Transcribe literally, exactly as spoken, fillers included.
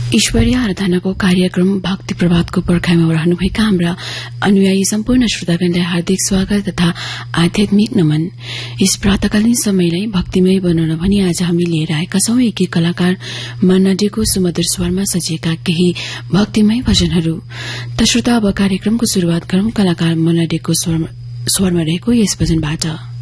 ईश्वरीय आराधनाको कार्यक्रम भक्ति प्रभातको पर्खाइमा रहनुभएका हाम्रा अनुयायी सम्पूर्ण श्रोतागणलाई हार्दिक स्वागत तथा आध्यात्मिक नमन। यस प्रातकालीन समयलाई भक्तिमय बनाउन भनी आज हामी लिएर आएका छौं एकी कलाकार मन्नाडेको सुमधुर स्वरमा सजिएका केही भक्तिमय भजनहरू। त श्रोता, अब कार्यक्रमको शुरूआत गरौं कलाकार मन्नाडेको स्वरमा रहेको यस भजनबाट।